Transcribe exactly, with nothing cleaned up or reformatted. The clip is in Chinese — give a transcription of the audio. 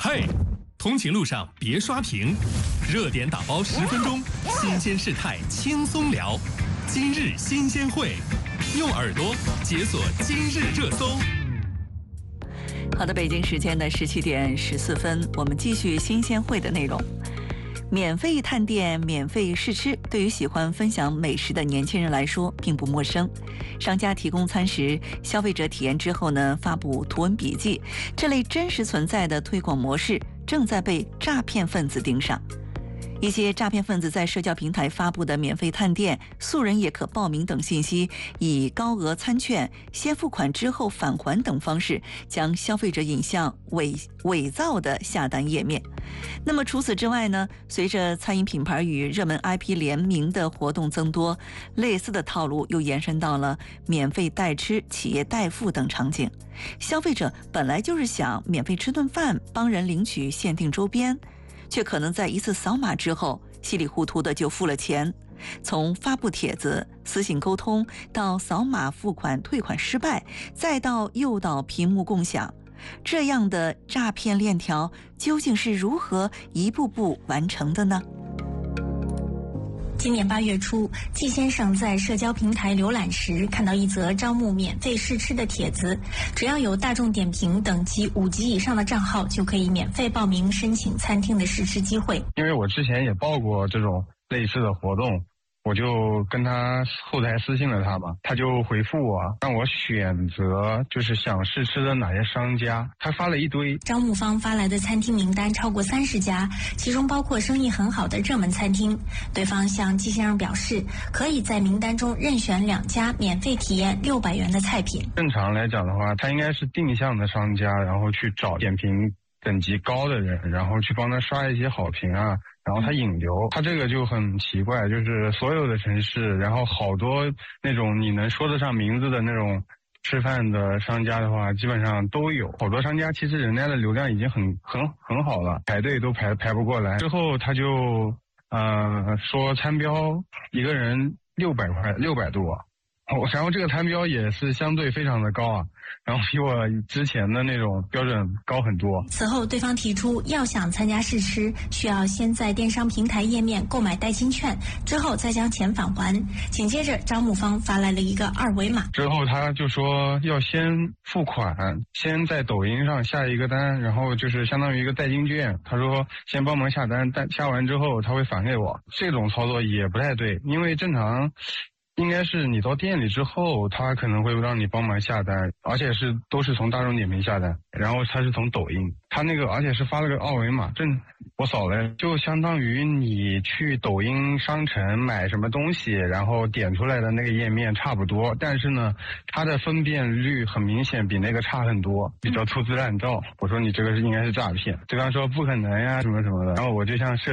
嘿，通勤路上别刷屏，热点打包十分钟，新鲜事态轻松聊。今日新鲜会，用耳朵解锁今日热搜。 好的，北京时间的十七点十四分，我们继续新鲜会的内容。免费探店、免费试吃，对于喜欢分享美食的年轻人来说并不陌生。商家提供餐食，消费者体验之后呢，发布图文笔记，这类真实存在的推广模式正在被诈骗分子盯上。一些诈骗分子在社交平台发布的免费探店、素人也可报名等信息，以高额餐券、先付款之后返还等方式，将消费者引向伪伪造的下单页面。那么除此之外呢，随着餐饮品牌与热门 I P 联名的活动增多，类似的套路又延伸到了免费代吃、企业代付等场景。消费者本来就是想免费吃顿饭，帮人领取限定周边，却可能在一次扫码之后稀里糊涂的就付了钱。从发布帖子、私信沟通到扫码付款退款失败，再到诱导屏幕共享，这样的诈骗链条究竟是如何一步步完成的呢？ 今年八月初，季先生在社交平台浏览时看到一则招募免费试吃的帖子，只要有大众点评等级五级以上的账号，就可以免费报名申请餐厅的试吃机会。 因为我之前也报过这种类似的活动，我就跟他后台私信了他嘛，他就回复我让我选择就是想试吃的哪些商家，他发了一堆。 招募方发来的餐厅名单超过三十家，其中包括生意很好的热门餐厅。对方向季先生表示，可以在名单中任选两家免费体验六百元的菜品。 正常来讲的话，他应该是定向的商家，然后去找点评等级高的人，然后去帮他刷一些好评啊，然后他引流。他这个就很奇怪，就是所有的城市，然后好多那种你能说得上名字的那种吃饭的商家的话，基本上都有。好多商家其实人家的流量已经很很很好了，排队都排排不过来。之后他就呃说餐标一个人六百块，六百多。然后这个餐标也是相对非常的高啊，然后比我之前的那种标准高很多。 此后对方提出，要想参加试吃，需要先在电商平台页面购买代金券，之后再将钱返还。紧接着招募方发来了一个二维码， 之后他就说要先付款，先在抖音上下一个单，然后就是相当于一个代金券，他说先帮忙下单，但下完之后他会返给我。这种操作也不太对，因为正常应该是你到店里之后，他可能会让你帮忙下单，而且是都是从大众点评下单，然后他是从抖音，他那个而且是发了个二维码，正我扫了，就相当于你去抖音商城买什么东西，然后点出来的那个页面差不多，但是呢，它的分辨率很明显比那个差很多，比较粗制滥造。我说你这个是应该是诈骗，对方说不可能呀什么什么的，然后我就像设